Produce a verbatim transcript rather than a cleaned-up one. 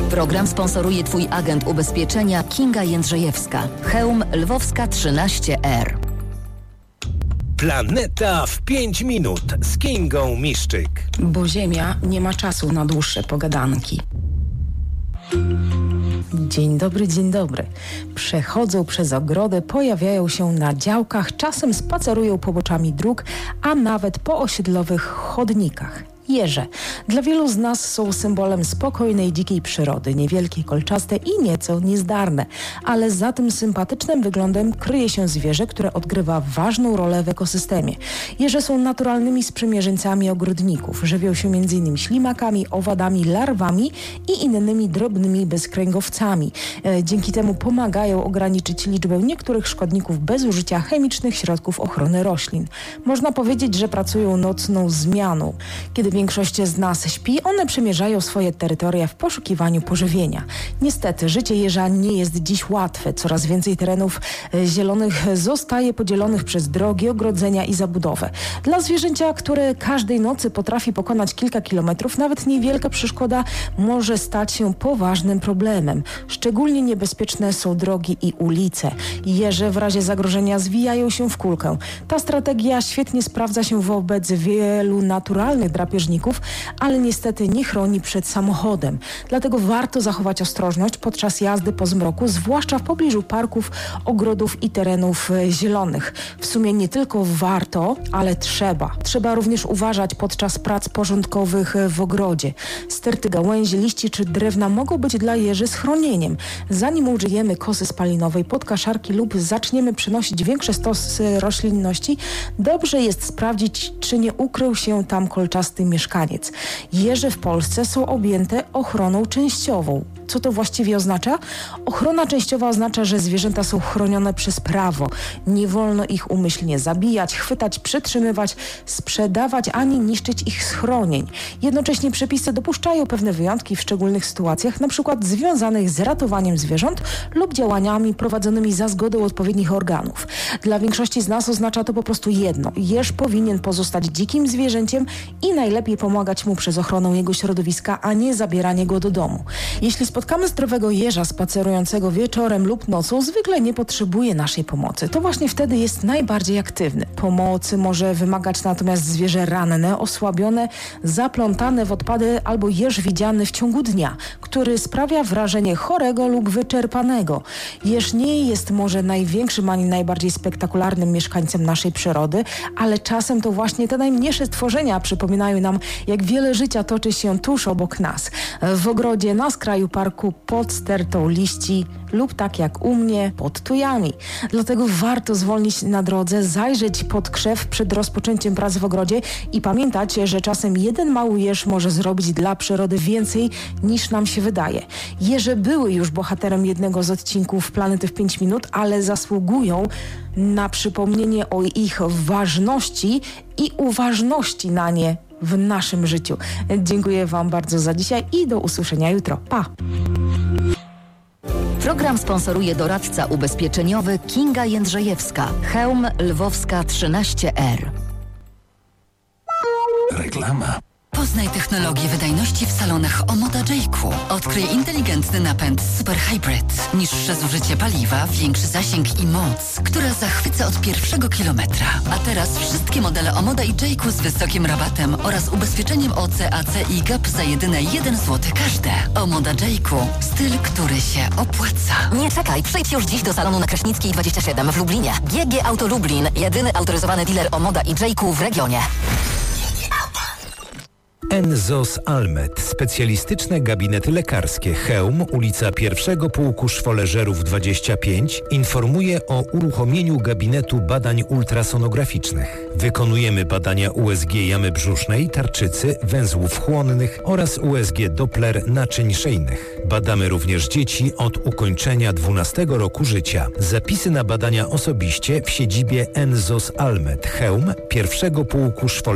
Program sponsoruje Twój agent ubezpieczenia Kinga Jędrzejewska. Chełm Lwowska trzynaście R. Planeta w pięć minut z Kingą Miszczyk. Bo Ziemia nie ma czasu na dłuższe pogadanki. Dzień dobry, dzień dobry. Przechodzą przez ogrodę, pojawiają się na działkach, czasem spacerują poboczami dróg, a nawet po osiedlowych chodnikach. Jeże. Dla wielu z nas są symbolem spokojnej, dzikiej przyrody, niewielkie, kolczaste i nieco niezdarne. Ale za tym sympatycznym wyglądem kryje się zwierzę, które odgrywa ważną rolę w ekosystemie. Jeże są naturalnymi sprzymierzeńcami ogrodników. Żywią się między innymi ślimakami, owadami, larwami i innymi drobnymi bezkręgowcami. E, dzięki temu pomagają ograniczyć liczbę niektórych szkodników bez użycia chemicznych środków ochrony roślin. Można powiedzieć, że pracują nocną zmianą. Kiedy większość z nas śpi, one przemierzają swoje terytoria w poszukiwaniu pożywienia. Niestety, życie jeża nie jest dziś łatwe. Coraz więcej terenów zielonych zostaje podzielonych przez drogi, ogrodzenia i zabudowę. Dla zwierzęcia, które każdej nocy potrafi pokonać kilka kilometrów, nawet niewielka przeszkoda może stać się poważnym problemem. Szczególnie niebezpieczne są drogi i ulice. Jeże w razie zagrożenia zwijają się w kulkę. Ta strategia świetnie sprawdza się wobec wielu naturalnych drapieżników, ale niestety nie chroni przed samochodem. Dlatego warto zachować ostrożność podczas jazdy po zmroku, zwłaszcza w pobliżu parków, ogrodów i terenów zielonych. W sumie nie tylko warto, ale trzeba. Trzeba również uważać podczas prac porządkowych w ogrodzie. Sterty gałęzi, liści czy drewna mogą być dla jeży schronieniem. Zanim użyjemy kosy spalinowej, podkaszarki lub zaczniemy przynosić większe stosy roślinności, dobrze jest sprawdzić, czy nie ukrył się tam kolczasty mieszkaniec. Jeże w Polsce są objęte ochroną częściową. Co to właściwie oznacza? Ochrona częściowa oznacza, że zwierzęta są chronione przez prawo. Nie wolno ich umyślnie zabijać, chwytać, przytrzymywać, sprzedawać ani niszczyć ich schronień. Jednocześnie przepisy dopuszczają pewne wyjątki w szczególnych sytuacjach, na przykład związanych z ratowaniem zwierząt lub działaniami prowadzonymi za zgodą odpowiednich organów. Dla większości z nas oznacza to po prostu jedno. Jeż powinien pozostać dzikim zwierzęciem i najlepiej pomagać mu przez ochronę jego środowiska, a nie zabieranie go do domu. Jeśli spotkamy zdrowego jeża spacerującego wieczorem lub nocą, zwykle nie potrzebuje naszej pomocy. To właśnie wtedy jest najbardziej aktywny. Pomocy może wymagać natomiast zwierzę ranne, osłabione, zaplątane w odpady albo jeż widziany w ciągu dnia, który sprawia wrażenie chorego lub wyczerpanego. Jeż nie jest może największym ani najbardziej spektakularnym mieszkańcem naszej przyrody, ale czasem to właśnie te najmniejsze stworzenia przypominają nam, jak wiele życia toczy się tuż obok nas. W ogrodzie, na skraju parku, pod stertą liści lub tak jak u mnie, pod tujami. Dlatego warto zwolnić na drodze, zajrzeć pod krzew przed rozpoczęciem pracy w ogrodzie i pamiętać, że czasem jeden mały jeż może zrobić dla przyrody więcej niż nam się wydaje. Jeże były już bohaterem jednego z odcinków Planety w pięć minut, ale zasługują na przypomnienie o ich ważności i uważności na nie w naszym życiu. Dziękuję Wam bardzo za dzisiaj i do usłyszenia jutro. Pa! Program sponsoruje doradca ubezpieczeniowy Kinga Jędrzejewska. Chełm Lwowska trzynaście R. Reklama. Poznaj technologię wydajności w salonach Omoda Jayku. Odkryj inteligentny napęd Super Hybrid. Niższe zużycie paliwa, większy zasięg i moc, która zachwyca od pierwszego kilometra. A teraz wszystkie modele Omoda i Jayku z wysokim rabatem oraz ubezpieczeniem O C, A C i G A P za jedyne jeden złoty każde. Omoda Jayku. Styl, który się opłaca. Nie czekaj, przyjdź już dziś do salonu na Kraśnickiej dwadzieścia siedem w Lublinie. G G Auto Lublin. Jedyny autoryzowany dealer Omoda i Jayku w regionie. Enzos Almet. Specjalistyczne gabinety lekarskie. Chełm, ulica pierwszego Pułku Szwoleżerów dwadzieścia pięć informuje o uruchomieniu gabinetu badań ultrasonograficznych. Wykonujemy badania U S G jamy brzusznej, tarczycy, węzłów chłonnych oraz U S G Doppler naczyń szyjnych. Badamy również dzieci od ukończenia dwunastego roku życia. Zapisy na badania osobiście w siedzibie Enzos Almet. Chełm, pierwszego Pułku Szwoleżerów